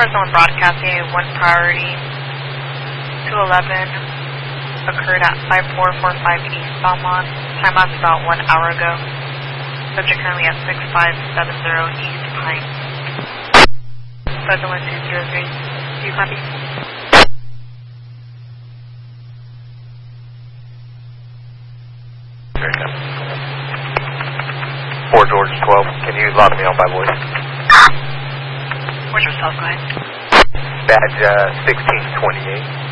person was broadcasting a 1 priority 211 occurred at 5445 East Belmont. Time lapse about 1 hour ago. Subject currently at 6570 East Pine. 71203. Do you copy? Very good. 4 George 12. Can you log me on by voice? Where's your cell, go ahead. Badge 1628.